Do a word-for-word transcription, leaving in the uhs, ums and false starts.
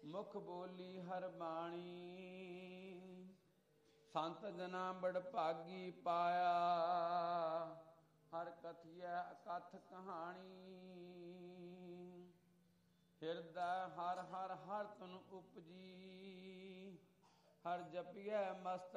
ਮੁਖ ਬੋਲੀ ਹਰ ਬਾਣੀ। ਸੰਤ ਜਨਾ ਬੜ ਭਾਗੀ ਪਾਇਆ, ਹਰ ਕਥੀਐ ਅਕਥ ਕਹਾਣੀ। ਹਿਰਦੈ ਹਰ ਹਰ ਹਰ ਤਨ ਉਪਜੀ, ਹਰ ਜਪੀਐ ਮਸਤਕ